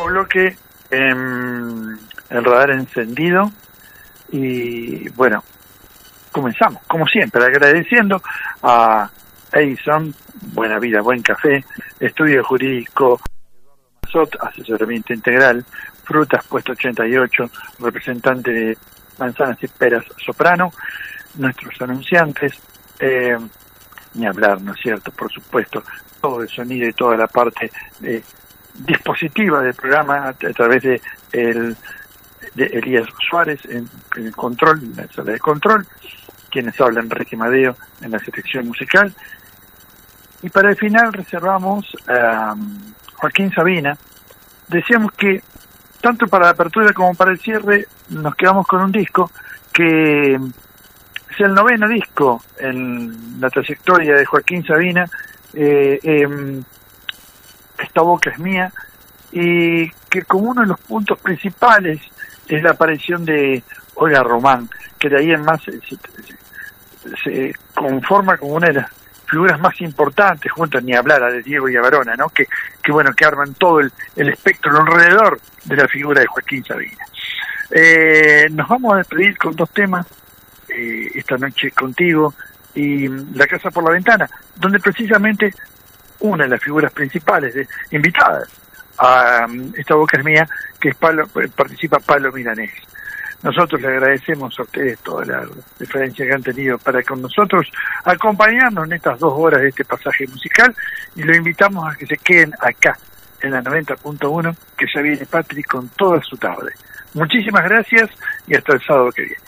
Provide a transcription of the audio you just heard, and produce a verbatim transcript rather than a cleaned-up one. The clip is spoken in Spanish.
bloque en el radar encendido y bueno, comenzamos, como siempre, agradeciendo a Edison, Buena Vida, Buen Café, Estudio Jurídico, asesoramiento integral, Frutas Puesto ochenta y ocho, representante de Manzanas y Peras Soprano, nuestros anunciantes, eh, ni hablar, ¿no es cierto? Por supuesto, todo el sonido y toda la parte de dispositiva del programa a, a través de el de Elías Suárez en, en el control, en la sala de control, quienes hablan Enrique Madeo en la selección musical, y para el final reservamos a um, Joaquín Sabina. Decíamos que tanto para la apertura como para el cierre nos quedamos con un disco que es el noveno disco en la trayectoria de Joaquín Sabina. eh, eh, Esta boca es mía, y que como uno de los puntos principales es la aparición de Olga Román, que de ahí en más se, se, se conforma como una de las figuras más importantes, junto a ni hablar a de Diego y a Varona, ¿no? Que, que bueno, que arman todo el, el espectro alrededor de la figura de Joaquín Sabina. Eh, nos vamos a despedir con dos temas, eh, esta noche contigo y La Casa por la Ventana, donde precisamente una de las figuras principales de, invitadas a um, Esta Boca es Mía, que es Pablo, participa Pablo Milanés. Nosotros le agradecemos a ustedes toda la diferencia que han tenido para con nosotros acompañarnos en estas dos horas de este pasaje musical, y lo invitamos a que se queden acá en la noventa punto uno, que ya viene Patrick con toda su tarde. Muchísimas gracias y hasta el sábado que viene.